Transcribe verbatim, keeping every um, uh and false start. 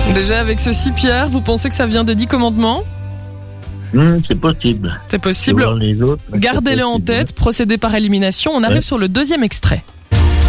Déjà avec ceci, Pierre, vous pensez que ça vient des dix commandements ? Mmh, c'est possible. C'est possible. Selon les autres, Gardez-le en tête, procédez par élimination. On arrive Ouais. sur le deuxième extrait.